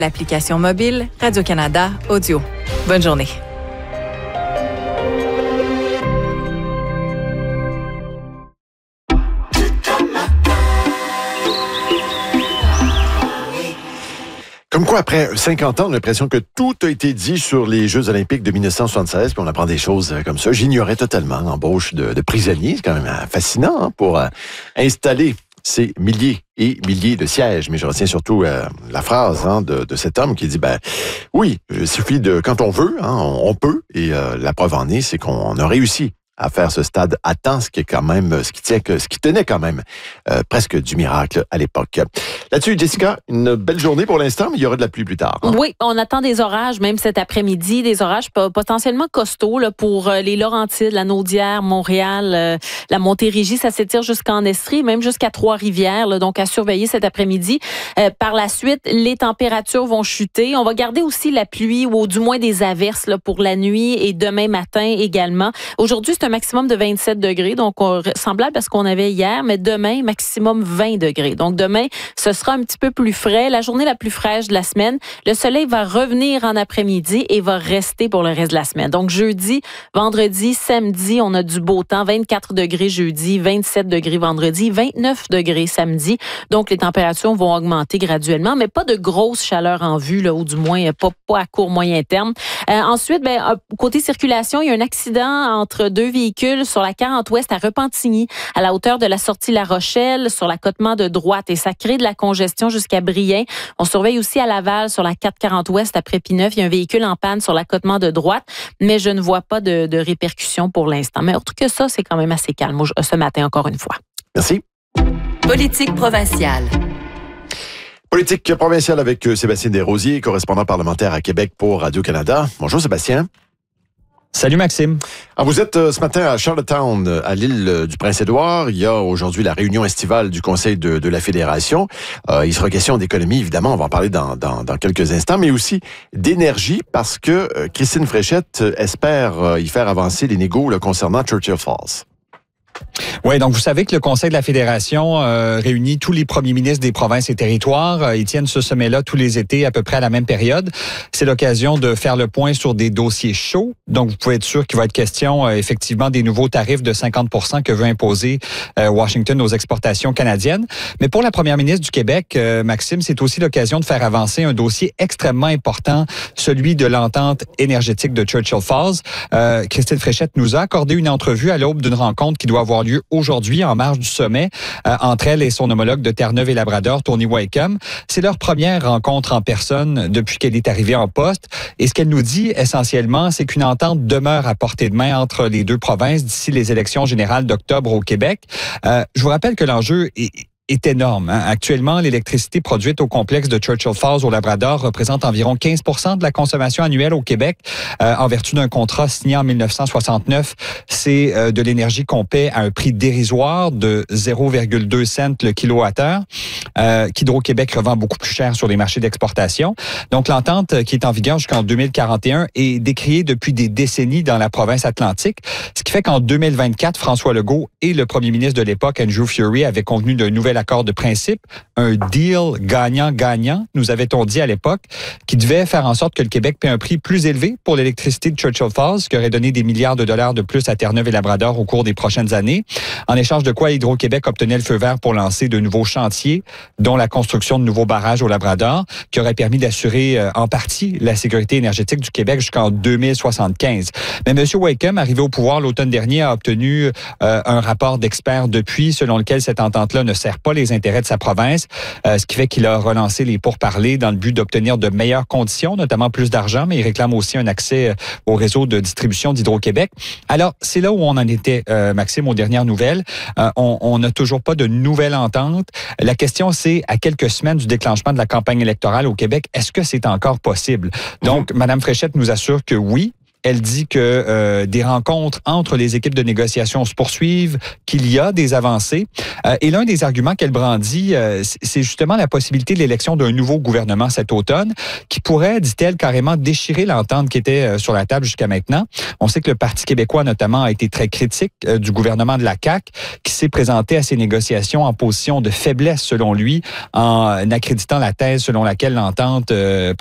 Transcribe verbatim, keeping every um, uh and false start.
L'application mobile Radio-Canada Audio. Bonne journée. Comme quoi, après cinquante ans, on a l'impression que tout a été dit sur les Jeux olympiques de dix-neuf cent soixante-seize, puis on apprend des choses comme ça. J'ignorais totalement l'embauche de, de prisonniers. C'est quand même fascinant hein, pour euh, installer ces milliers et milliers de sièges. Mais je retiens surtout euh, la phrase hein, de, de cet homme qui dit, ben oui, il suffit de, quand on veut, hein, on, on peut. Et euh, la preuve en est, c'est qu'on a réussi à faire ce stade à temps, ce qui est quand même, ce qui tient, ce qui tenait quand même euh, presque du miracle à l'époque. Là-dessus, Jessica, une belle journée pour l'instant, mais il y aura de la pluie plus tard. Hein? Oui, on attend des orages, même cet après-midi, des orages potentiellement costauds là, pour les Laurentides, la Naudière, Montréal, euh, la Montérégie, ça s'étire jusqu'en Estrie, même jusqu'à Trois-Rivières, là, donc à surveiller cet après-midi. Euh, par la suite, les températures vont chuter. On va garder aussi la pluie ou du moins des averses là, pour la nuit et demain matin également. Aujourd'hui, c'est un maximum de vingt-sept degrés, donc on, semblable à ce qu'on avait hier, mais demain, maximum vingt degrés. Donc demain, ce sera un petit peu plus frais, la journée la plus fraîche de la semaine. Le soleil va revenir en après-midi et va rester pour le reste de la semaine. Donc jeudi, vendredi, samedi, on a du beau temps, vingt-quatre degrés jeudi, vingt-sept degrés vendredi, vingt-neuf degrés samedi. Donc les températures vont augmenter graduellement, mais pas de grosse chaleur en vue, là, ou du moins pas, pas à court moyen terme. Euh, ensuite, ben, côté circulation, il y a un accident entre deux véhicules sur la quarante ouest à Repentigny, à la hauteur de la sortie La Rochelle, sur l'accotement de droite, et ça crée de la congestion jusqu'à Brien. On surveille aussi à Laval sur la quatre quarante ouest après Pineuf. Il y a un véhicule en panne sur l'accotement de droite, mais je ne vois pas de, de répercussions pour l'instant. Mais autre que ça, c'est quand même assez calme ce matin, encore une fois. Merci. Politique provinciale. Politique provinciale avec Sébastien Desrosiers, correspondant parlementaire à Québec pour Radio-Canada. Bonjour Sébastien. Salut Maxime. Alors, vous êtes euh, ce matin à Charlottetown, à l'île euh, du Prince-Édouard. Il y a aujourd'hui la réunion estivale du Conseil de, de la Fédération. Euh, il sera question d'économie, évidemment, on va en parler dans, dans, dans quelques instants, mais aussi d'énergie parce que euh, Christine Fréchette espère euh, y faire avancer les négos là, concernant Churchill Falls. Oui, donc vous savez que le Conseil de la Fédération euh, réunit tous les premiers ministres des provinces et territoires. Euh, ils tiennent ce sommet-là tous les étés à peu près à la même période. C'est l'occasion de faire le point sur des dossiers chauds. Donc vous pouvez être sûr qu'il va être question euh, effectivement des nouveaux tarifs de cinquante pour cent que veut imposer euh, Washington aux exportations canadiennes. Mais pour la première ministre du Québec, euh, Maxime, c'est aussi l'occasion de faire avancer un dossier extrêmement important, celui de l'entente énergétique de Churchill Falls. Euh, Christine Fréchette nous a accordé une entrevue à l'aube d'une rencontre qui doit avoir lieu aujourd'hui en marge du sommet euh, entre elle et son homologue de Terre-Neuve et Labrador, Tony Wakeham. C'est leur première rencontre en personne depuis qu'elle est arrivée en poste. Et ce qu'elle nous dit essentiellement, c'est qu'une entente demeure à portée de main entre les deux provinces d'ici les élections générales d'octobre au Québec. Euh, je vous rappelle que l'enjeu est est énorme. Hein. Actuellement, l'électricité produite au complexe de Churchill Falls au Labrador représente environ quinze pour cent de la consommation annuelle au Québec. Euh, en vertu d'un contrat signé en dix-neuf cent soixante-neuf, c'est euh, de l'énergie qu'on paie à un prix dérisoire de zéro virgule deux cents le kilowattheure, euh, qu'Hydro-Québec revend beaucoup plus cher sur les marchés d'exportation. Donc, l'entente qui est en vigueur jusqu'en deux mille quarante et un est décriée depuis des décennies dans la province atlantique, ce qui fait qu'en deux mille vingt-quatre, François Legault et le premier ministre de l'époque, Andrew Furey, avaient convenu d'un nouvel accord de principe, un deal gagnant-gagnant, nous avait-on dit à l'époque, qui devait faire en sorte que le Québec paie un prix plus élevé pour l'électricité de Churchill Falls, qui aurait donné des milliards de dollars de plus à Terre-Neuve et Labrador au cours des prochaines années, en échange de quoi Hydro-Québec obtenait le feu vert pour lancer de nouveaux chantiers, dont la construction de nouveaux barrages au Labrador, qui aurait permis d'assurer euh, en partie la sécurité énergétique du Québec jusqu'en deux mille soixante-quinze. Mais M. Wakeham, arrivé au pouvoir l'automne dernier, a obtenu euh, un rapport d'experts depuis, selon lequel cette entente-là ne sert pas les intérêts de sa province, euh, ce qui fait qu'il a relancé les pourparlers dans le but d'obtenir de meilleures conditions, notamment plus d'argent, mais il réclame aussi un accès au réseau de distribution d'Hydro-Québec. Alors, c'est là où on en était, euh, Maxime, aux dernières nouvelles. Euh, on n'a toujours pas de nouvelle entente. La question, c'est, à quelques semaines du déclenchement de la campagne électorale au Québec, est-ce que c'est encore possible? Donc, Mme Fréchette nous assure que oui, Elle dit que euh, des rencontres entre les équipes de négociation se poursuivent, qu'il y a des avancées. Euh, et l'un des arguments qu'elle brandit, euh, c'est justement la possibilité de l'élection d'un nouveau gouvernement cet automne qui pourrait, dit-elle, carrément déchirer l'entente qui était euh, sur la table jusqu'à maintenant. On sait que le Parti québécois, notamment, a été très critique euh, du gouvernement de la C A Q qui s'est présenté à ces négociations en position de faiblesse, selon lui, en accréditant la thèse selon laquelle l'entente euh,